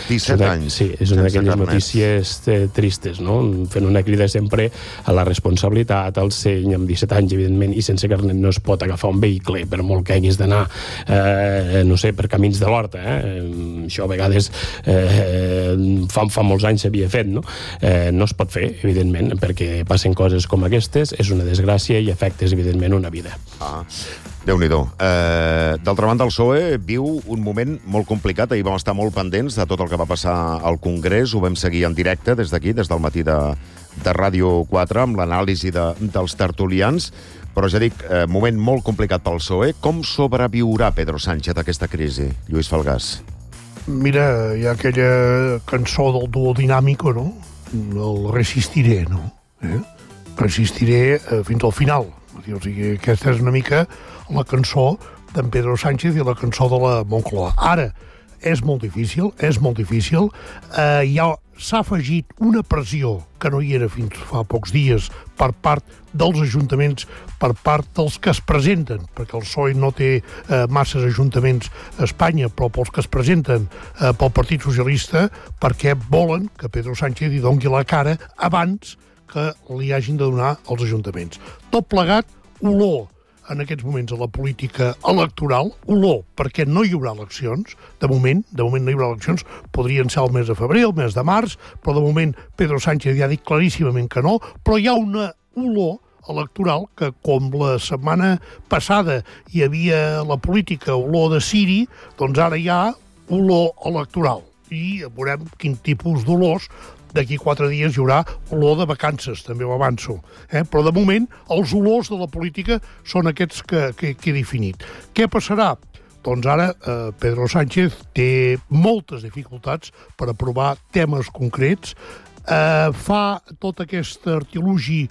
17 anys. Sí, és una d'aquelles notícies tristes, no? Fent una crida sempre a la responsabilitat, al seny, amb 17 anys, evidentment, i sense carnet no es pot agafar un vehicle, per molt que haguis d'anar, no sé, per camins de l'horta. Això a vegades fa molts anys s'havia fet, no? No es pot fer, evidentment, perquè passen coses com aquestes, és una desgràcia i afectes, evidentment, una vida. Déu-n'hi-do. D'altra banda, el PSOE viu un moment molt complicat. Ahir vam estar molt pendents de tot el que va passar al Congrés. Ho vam seguir en directe des d'aquí, des del matí de Ràdio 4, amb l'anàlisi dels tertulians. Però ja dic, moment molt complicat pel PSOE. Com sobreviurà Pedro Sánchez a aquesta crisi? Lluís Falgàs. Mira, hi ha aquella cançó del duo Dinámico, no? El resistiré, no? Resistiré fins al final. O sigui, aquesta és una mica la cançó d'en Pedro Sánchez i la cançó de la Moncloa. Ara, és molt difícil. S'ha afegit una pressió que no hi era fins fa pocs dies per part dels ajuntaments, per part dels que es presenten, perquè el PSOE no té masses ajuntaments a Espanya, però pels que es presenten pel Partit Socialista, perquè volen que Pedro Sánchez hi doni la cara abans que li hagin de donar als ajuntaments. Tot plegat, olor en aquests moments a la política electoral, olor perquè no hi haurà eleccions, de moment no hi haurà eleccions, podrien ser el mes de febrer, el mes de març, però de moment Pedro Sánchez ja ha dit claríssimament que no, però hi ha una olor electoral que, com la setmana passada hi havia la política olor de Siri, doncs ara hi ha olor electoral. I veurem quin tipus d'olors. D'aquí 4 dies hi haurà olor de vacances, també ho avanço. Però de moment els olors de la política són aquests que he definit. Què passarà? Doncs ara Pedro Sánchez té moltes dificultats per aprovar temes concrets, fa tot aquest artilugi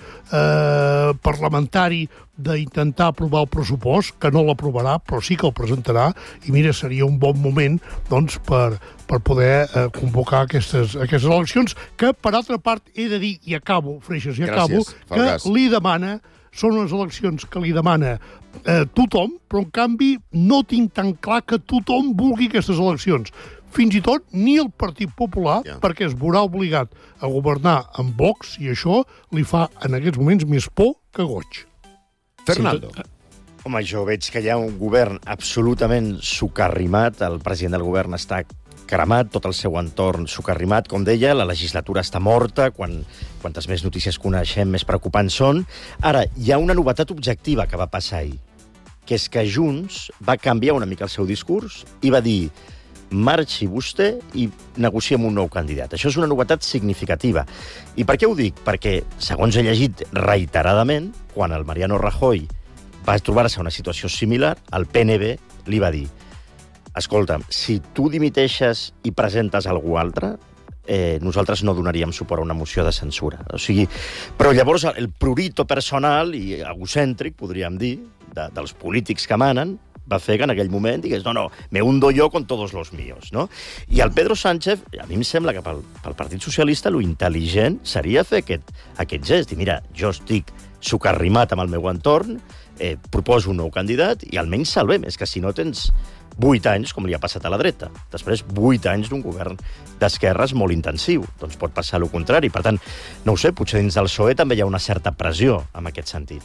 parlamentari d'intentar aprovar el pressupost, que no l'aprovarà, però sí que el presentarà, i mira, seria un bon moment doncs, per poder convocar aquestes eleccions, que, per altra part, he de dir, i acabo, Freixas, que li demana, són unes eleccions que li demana tothom, però, en canvi, no tinc tan clar que tothom vulgui aquestes eleccions. Fins i tot ni el Partit Popular, perquè es veurà obligat a governar amb Vox, i això li fa, en aquests moments, més por que goig. Fernando. Home, jo veig que hi ha un govern absolutament socarrimat, el president del govern està cremat, tot el seu entorn socarrimat, com deia, la legislatura està morta, quantes més notícies coneixem, més preocupants són. Ara, hi ha una novetat objectiva que va passar ahir, que és que Junts va canviar una mica el seu discurs i va dir marxi vostè i negocia amb un nou candidat. Això és una novetat significativa. I per què ho dic? Perquè, segons he llegit reiteradament, quan el Mariano Rajoy va trobar-se en una situació similar, el PNB li va dir escolta'm, si tu dimiteixes i presentes algú altre, nosaltres no donaríem suport a una moció de censura. O sigui, però llavors el prurito personal i egocèntric, podríem dir, dels polítics que manen, va fer que en aquell moment digués, no, me hundo yo con todos los míos, no? I el Pedro Sánchez, a mi em sembla que pel Partit Socialista lo intel·ligent seria fer aquest gest, i mira, jo estic socarrimat amb el meu entorn, proposo un nou candidat i almenys salvem, és que si no tens 8 anys, com li ha passat a la dreta. Després, 8 anys d'un govern d'esquerres molt intensiu. Doncs pot passar el contrari. Per tant, no ho sé, potser dins del PSOE també hi ha una certa pressió en aquest sentit.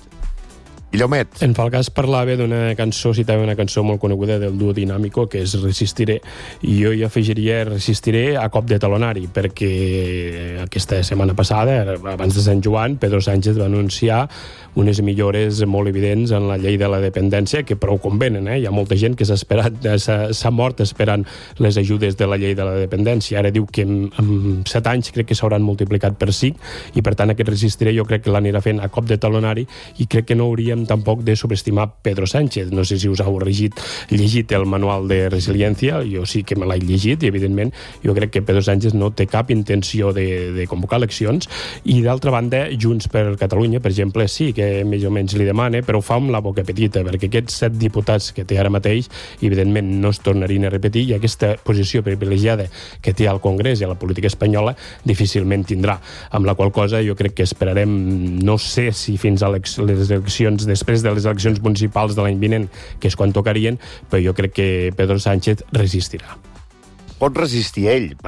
I Llaumet. En Falgàs parlava d'una cançó, citava una cançó molt coneguda del duo Dinámico, que és Resistiré, i jo hi afegiria Resistiré a cop de talonari, perquè aquesta setmana passada, abans de Sant Joan, Pedro Sánchez va anunciar unes millores molt evidents en la llei de la dependència, que prou convenen, Hi ha molta gent que s'ha mort esperant les ajudes de la llei de la dependència. Ara diu que en 7 anys crec que s'hauran multiplicat per 5, i per tant aquest Resistiré jo crec que l'anirà fent a cop de talonari, i crec que no hauríem tampoc de subestimar Pedro Sánchez. No sé si us heu llegit el manual de resiliència, jo sí que me l'he llegit, i evidentment jo crec que Pedro Sánchez no té cap intenció de convocar eleccions, i d'altra banda, Junts per Catalunya, per exemple, sí que més o menys li demana, però ho fa amb la boca petita, perquè aquests 7 diputats que té ara mateix, evidentment no es tornarien a repetir, i aquesta posició privilegiada que té al Congrés i a la política espanyola difícilment tindrà, amb la qual cosa jo crec que esperarem, no sé si fins a les eleccions, després de les eleccions municipals de l'any vinent, que és quan tocarien, però jo crec que Pedro Sánchez resistirà. Pot resistir ell,